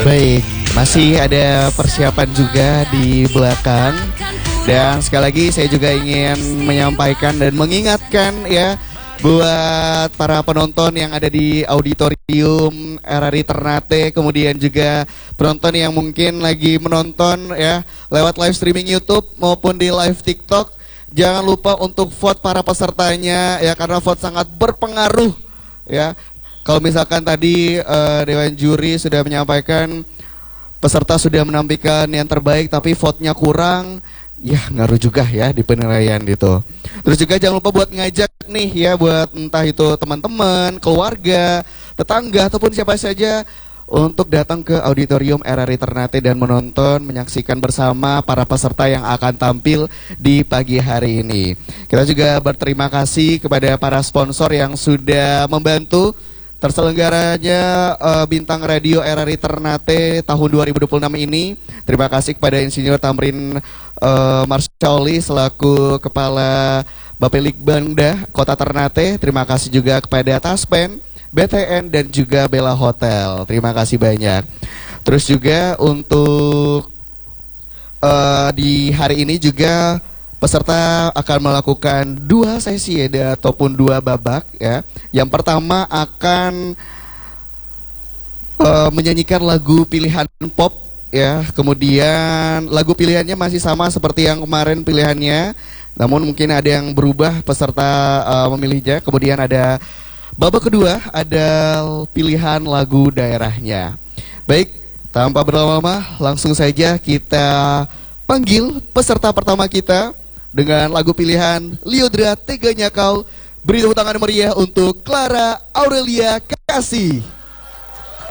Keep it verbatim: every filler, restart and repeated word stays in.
Baik, masih ada persiapan juga di belakang. Dan sekali lagi saya juga ingin menyampaikan dan mengingatkan ya buat para penonton yang ada di auditorium R R I Ternate, kemudian juga penonton yang mungkin lagi menonton ya lewat live streaming YouTube maupun di live TikTok, jangan lupa untuk vote para pesertanya ya, karena vote sangat berpengaruh ya. Kalau misalkan tadi uh, Dewan Juri sudah menyampaikan peserta sudah menampilkan yang terbaik tapi vote-nya kurang, ya ngaruh juga ya di penilaian gitu. Terus juga jangan lupa buat ngajak nih ya, buat entah itu teman-teman, keluarga, tetangga ataupun siapa saja untuk datang ke auditorium R R I Ternate dan menonton, menyaksikan bersama para peserta yang akan tampil di pagi hari ini. Kita juga berterima kasih kepada para sponsor yang sudah membantu terselenggaranya uh, Bintang Radio R R I Ternate tahun dua ribu dua puluh enam ini. Terima kasih kepada Insinyur Tamrin uh, Marsyali selaku Kepala Bapelitbangda Kota Ternate. Terima kasih juga kepada Taspen, B T N dan juga Bella Hotel. Terima kasih banyak. Terus juga untuk uh, di hari ini juga peserta akan melakukan dua sesi ya, ataupun dua babak ya. Yang pertama akan uh, menyanyikan lagu pilihan pop ya. Kemudian lagu pilihannya masih sama seperti yang kemarin pilihannya, namun mungkin ada yang berubah peserta uh, memilihnya. Kemudian ada babak kedua, ada pilihan lagu daerahnya. Baik, tanpa berlama-lama langsung saja kita panggil peserta pertama kita dengan lagu pilihan Liodra Teganya Kau. Beri tepuk tangan meriah untuk Clara Aurelia Kasih.